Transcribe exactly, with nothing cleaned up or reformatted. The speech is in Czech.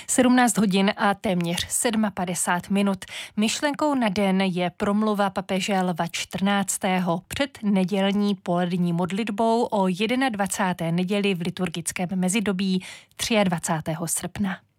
sedmnáct hodin a téměř padesát sedm minut. Myšlenkou na den je promluva papeže Lva čtrnáctého před nedělní polední modlitbou o dvacáté jedné neděli v liturgickém mezidobí dvacátého třetího srpna.